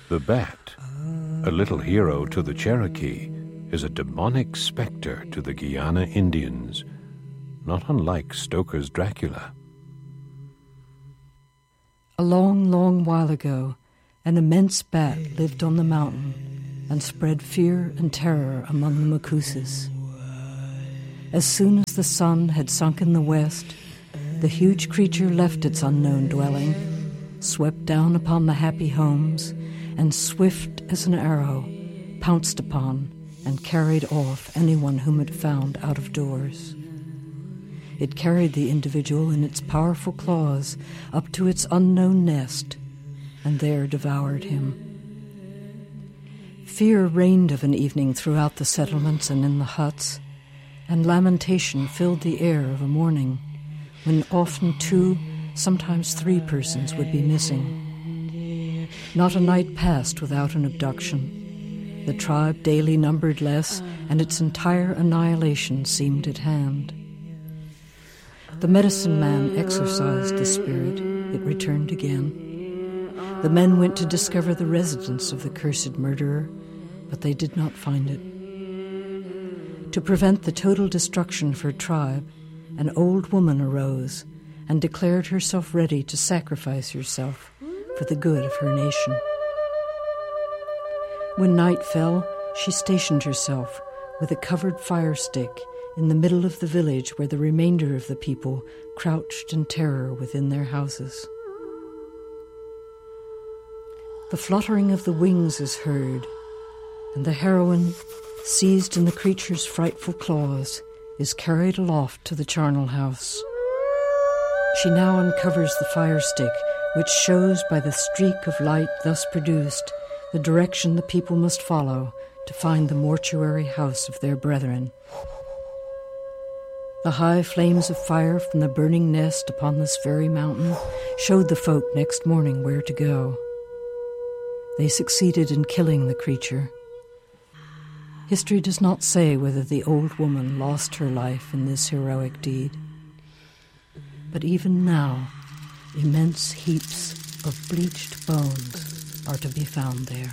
The bat, a little hero to the Cherokee, is a demonic specter to the Guyana Indians, not unlike Stoker's Dracula. A long, long while ago, an immense bat lived on the mountain and spread fear and terror among the Macuses. As soon as the sun had sunk in the west, the huge creature left its unknown dwelling, swept down upon the happy homes, and swift as an arrow, pounced upon and carried off anyone whom it found out of doors. It carried the individual in its powerful claws up to its unknown nest, and there devoured him. Fear reigned of an evening throughout the settlements and in the huts, and lamentation filled the air of a morning when often 2, sometimes 3 persons would be missing. Not a night passed without an abduction. The tribe daily numbered less, and its entire annihilation seemed at hand. The medicine man exorcised the spirit. It returned again. The men went to discover the residence of the cursed murderer, but they did not find it. To prevent the total destruction of her tribe, an old woman arose and declared herself ready to sacrifice herself for the good of her nation. When night fell, she stationed herself with a covered fire stick in the middle of the village where the remainder of the people crouched in terror within their houses. The fluttering of the wings is heard, and the heroine, seized in the creature's frightful claws, is carried aloft to the charnel house. She now uncovers the fire stick, which shows by the streak of light thus produced the direction the people must follow to find the mortuary house of their brethren. The high flames of fire from the burning nest upon this very mountain showed the folk next morning where to go. They succeeded in killing the creature. History does not say whether the old woman lost her life in this heroic deed. But even now, immense heaps of bleached bones are to be found there.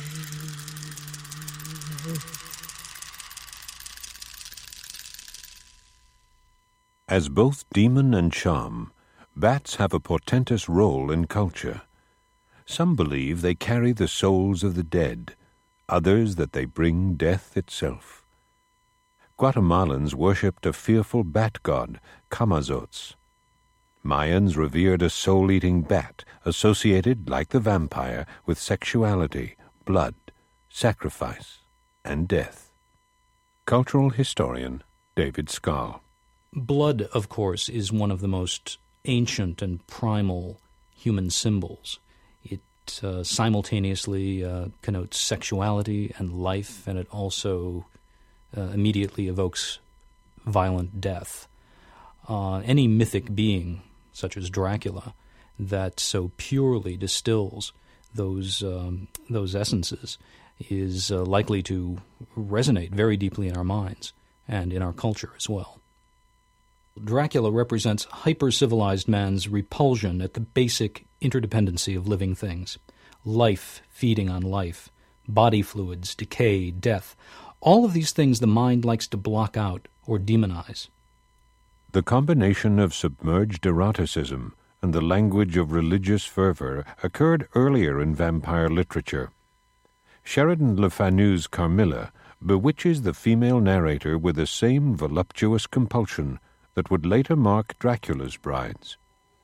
As both demon and charm, bats have a portentous role in culture. Some believe they carry the souls of the dead, others that they bring death itself. Guatemalans worshipped a fearful bat god, Camazotz. Mayans revered a soul-eating bat associated, like the vampire, with sexuality, blood, sacrifice, and death. Cultural historian David Skal. Blood, of course, is one of the most ancient and primal human symbols. It simultaneously connotes sexuality and life, and it also immediately evokes violent death. Any mythic being, such as Dracula, that so purely distills those essences is likely to resonate very deeply in our minds and in our culture as well. Dracula represents hyper-civilized man's repulsion at the basic interdependency of living things. Life feeding on life, body fluids, decay, death. All of these things the mind likes to block out or demonize. The combination of submerged eroticism and the language of religious fervor occurred earlier in vampire literature. Sheridan Le Fanu's Carmilla bewitches the female narrator with the same voluptuous compulsion that would later mark Dracula's brides.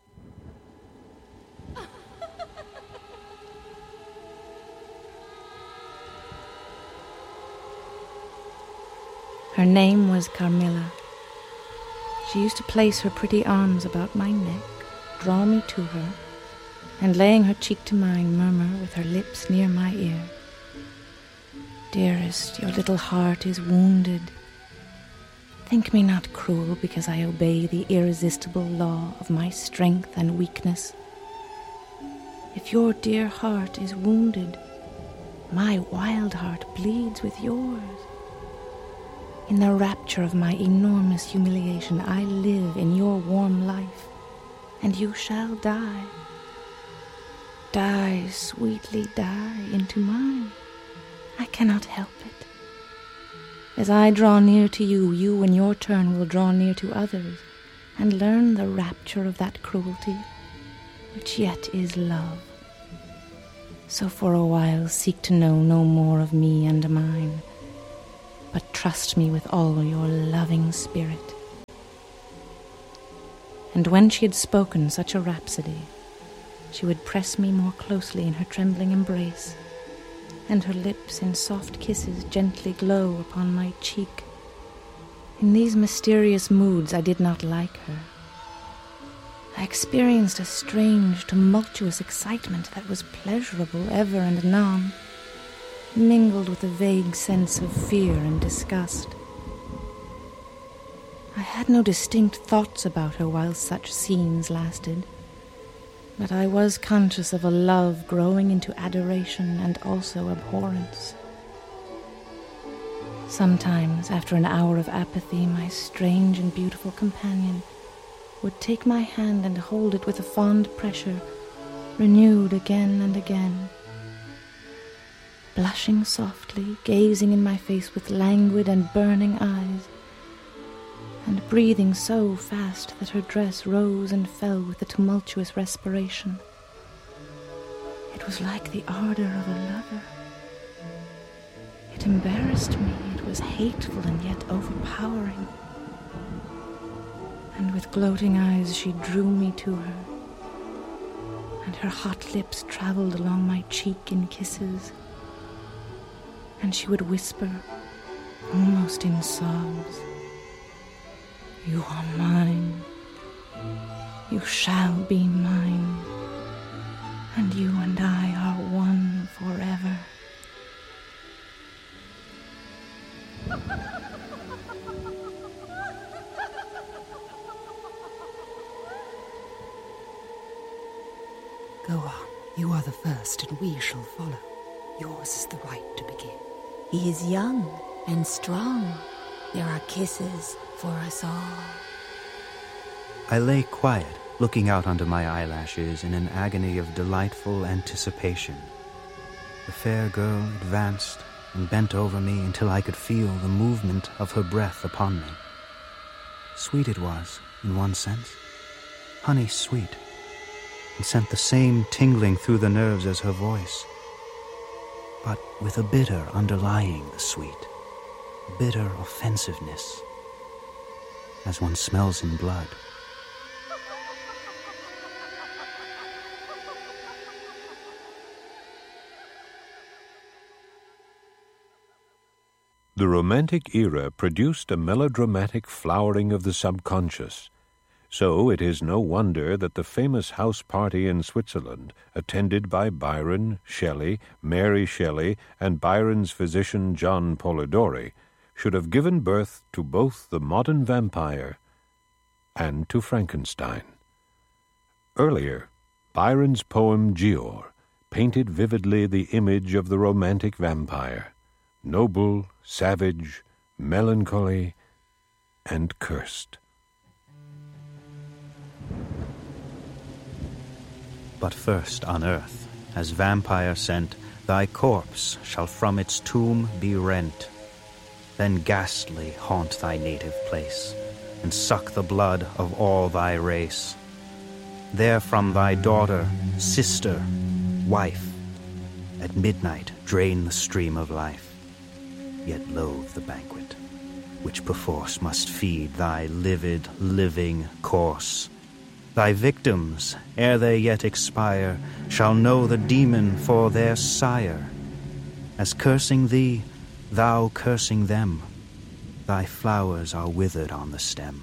Her name was Carmilla. She used to place her pretty arms about my neck, draw me to her, and laying her cheek to mine, murmur with her lips near my ear, "Dearest, your little heart is wounded. Think me not cruel because I obey the irresistible law of my strength and weakness. If your dear heart is wounded, my wild heart bleeds with yours. In the rapture of my enormous humiliation, I live in your warm life, and you shall die. die, sweetly die into mine. I cannot help it. As I draw near to you, you in your turn will draw near to others, and learn the rapture of that cruelty, which yet is love. So for a while seek to know no more of me and mine, but trust me with all your loving spirit. And when she had spoken such a rhapsody, she would press me more closely in her trembling embrace, and her lips in soft kisses gently glow upon my cheek. In these mysterious moods I did not like her. I experienced a strange, tumultuous excitement that was pleasurable ever and anon, mingled with a vague sense of fear and disgust. I had no distinct thoughts about her while such scenes lasted, but I was conscious of a love growing into adoration and also abhorrence. Sometimes, after an hour of apathy, my strange and beautiful companion would take my hand and hold it with a fond pressure, renewed again and again. Blushing softly, gazing in my face with languid and burning eyes, and breathing so fast that her dress rose and fell with a tumultuous respiration. It was like the ardor of a lover. It embarrassed me, it was hateful and yet overpowering. And with gloating eyes she drew me to her, and her hot lips traveled along my cheek in kisses, and she would whisper, almost in sobs, "You are mine, you shall be mine, and you and I are one forever." Go on, you are the first and we shall follow. Yours is the right to begin. He is young and strong. There are kisses for us all. I lay quiet, looking out under my eyelashes in an agony of delightful anticipation. The fair girl advanced and bent over me until I could feel the movement of her breath upon me. Sweet it was, in one sense, honey sweet, and sent the same tingling through the nerves as her voice, but with a bitter underlying the sweet, bitter offensiveness, as one smells in blood. The Romantic era produced a melodramatic flowering of the subconscious. So it is no wonder that the famous house party in Switzerland, attended by Byron, Shelley, Mary Shelley, and Byron's physician John Polidori, should have given birth to both the modern vampire and to Frankenstein. Earlier, Byron's poem Giaour painted vividly the image of the romantic vampire, noble, savage, melancholy, and cursed. But first on earth, as vampire sent, thy corpse shall from its tomb be rent, then ghastly haunt thy native place, and suck the blood of all thy race. There from thy daughter, sister, wife, at midnight drain the stream of life, yet loathe the banquet, which perforce must feed thy livid, living corse. Thy victims, ere they yet expire, shall know the demon for their sire. As cursing thee, thou cursing them, thy flowers are withered on the stem.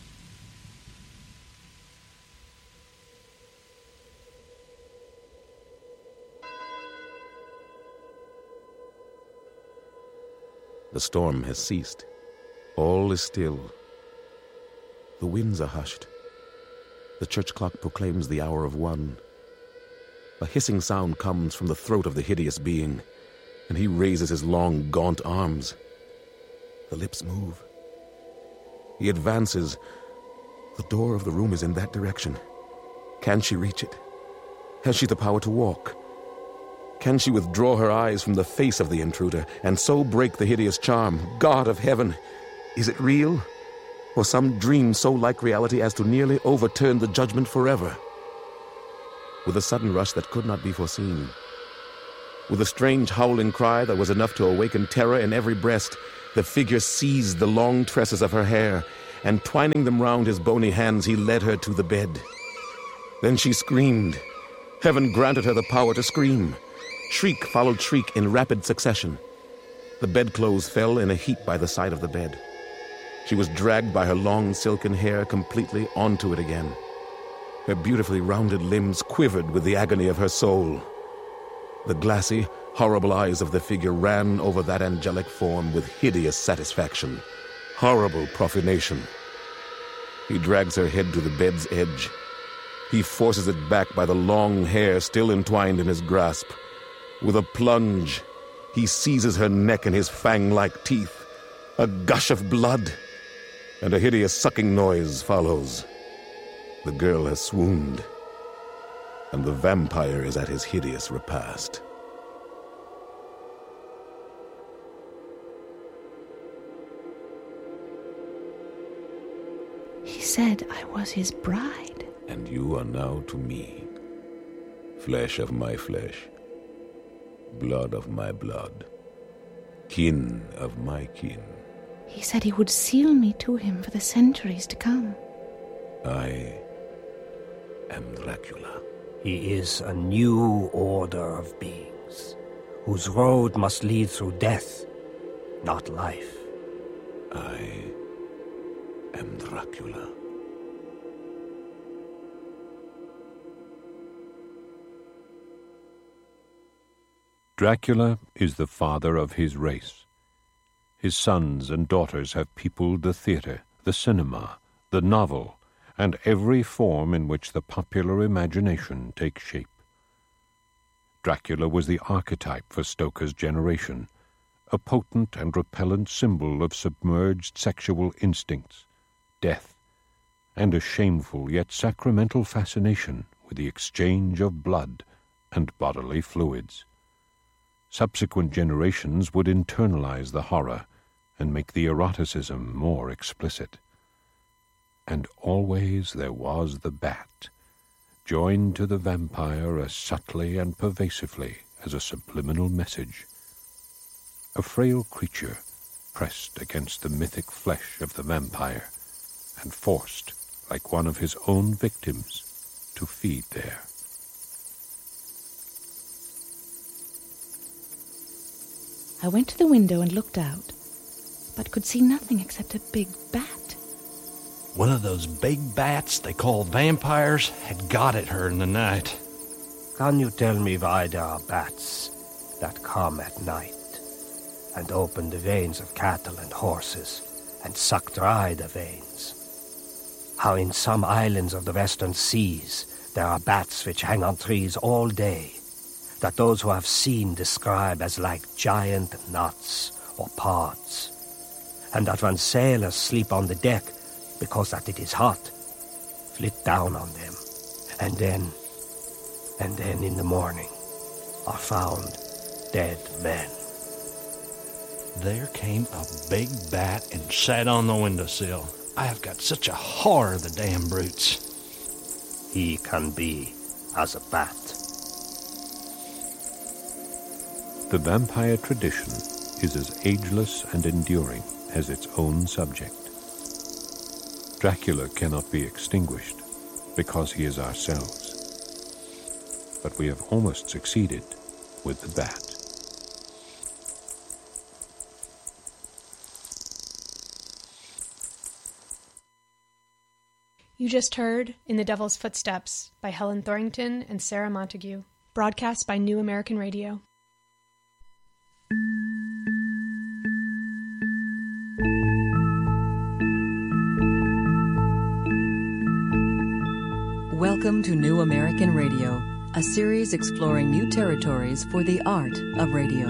The storm has ceased. All is still. The winds are hushed. The church clock proclaims the hour of 1. A hissing sound comes from the throat of the hideous being, and he raises his long, gaunt arms. The lips move. He advances. The door of the room is in that direction. Can she reach it? Has she the power to walk? Can she withdraw her eyes from the face of the intruder and so break the hideous charm? God of heaven, is it real? Or some dream so like reality as to nearly overturn the judgment forever? With a sudden rush that could not be foreseen, with a strange howling cry that was enough to awaken terror in every breast, the figure seized the long tresses of her hair, and twining them round his bony hands, he led her to the bed. Then she screamed. Heaven granted her the power to scream. Shriek followed shriek in rapid succession. The bedclothes fell in a heap by the side of the bed. She was dragged by her long silken hair completely onto it again. Her beautifully rounded limbs quivered with the agony of her soul. The glassy, horrible eyes of the figure ran over that angelic form with hideous satisfaction, horrible profanation. He drags her head to the bed's edge. He forces it back by the long hair still entwined in his grasp. With a plunge, he seizes her neck in his fang-like teeth. A gush of blood, and a hideous sucking noise follows. The girl has swooned, and the vampire is at his hideous repast. He said I was his bride. And you are now to me, flesh of my flesh, blood of my blood, kin of my kin. He said he would seal me to him for the centuries to come. I am Dracula. He is a new order of beings, whose road must lead through death, not life. I am Dracula. Dracula is the father of his race. His sons and daughters have peopled the theater, the cinema, the novel, and every form in which the popular imagination takes shape. Dracula was the archetype for Stoker's generation, a potent and repellent symbol of submerged sexual instincts, death, and a shameful yet sacramental fascination with the exchange of blood and bodily fluids. Subsequent generations would internalize the horror and make the eroticism more explicit. And always there was the bat, joined to the vampire as subtly and pervasively as a subliminal message. A frail creature pressed against the mythic flesh of the vampire and forced, like one of his own victims, to feed there. I went to the window and looked out, but could see nothing except a big bat. One of those big bats they call vampires had got at her in the night. Can you tell me why there are bats that come at night and open the veins of cattle and horses and suck dry the veins? How in some islands of the western seas there are bats which hang on trees all day, that those who have seen describe as like giant nuts or pods, and that when sailors sleep on the deck because that it is hot, flit down on them, and then in the morning are found dead men. There came a big bat and sat on the windowsill. I have got such a horror of the damn brutes. He can be as a bat. The vampire tradition is as ageless and enduring as its own subject. Dracula cannot be extinguished because he is ourselves. But we have almost succeeded with the bat. You just heard In the Devil's Footsteps by Helen Thorrington and Sarah Montague, broadcast by New American Radio. Welcome to New American Radio, a series exploring new territories for the art of radio.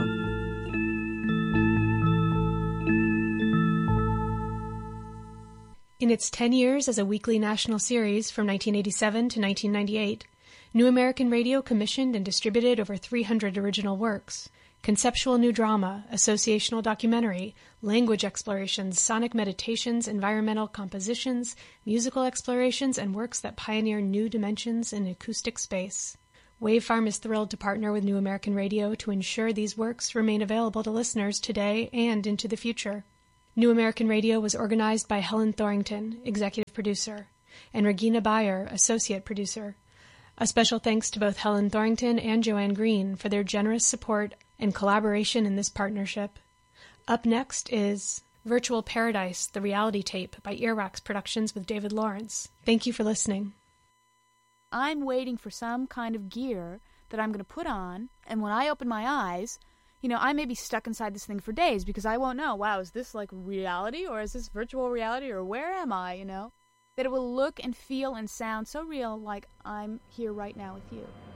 In its 10 years as a weekly national series from 1987 to 1998, New American Radio commissioned and distributed over 300 original works: conceptual new drama, associational documentary, language explorations, sonic meditations, environmental compositions, musical explorations, and works that pioneer new dimensions in acoustic space. Wavefarm is thrilled to partner with New American Radio to ensure these works remain available to listeners today and into the future. New American Radio was organized by Helen Thorington, executive producer, and Regina Bayer, associate producer. A special thanks to both Helen Thorington and Joanne Green for their generous support and collaboration in this partnership. Up next is Virtual Paradise, the reality tape by Earwax Productions with David Lawrence. Thank you for listening. I'm waiting for some kind of gear that I'm going to put on, and when I open my eyes, I may be stuck inside this thing for days because I won't know, wow, is this like reality or is this virtual reality or where am I, That it will look and feel and sound so real like I'm here right now with you.